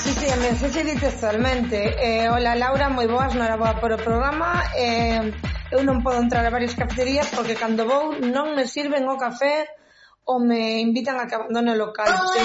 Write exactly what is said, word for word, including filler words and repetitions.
Sí, sí, a mensaxe di textualmente. Eh, hola Laura, moi boas, non era boa por o programa. Eh, eu non podo entrar a varias cafeterías porque cando vou non me sirven o café ou me invitan a que abandone o local.